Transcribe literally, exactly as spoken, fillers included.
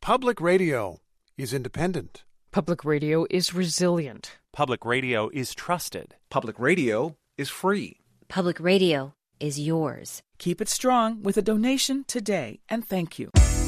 Public radio is independent. Public radio is resilient. Public radio is trusted. Public radio is free. Public radio is yours. Keep it strong with a donation today, and thank you.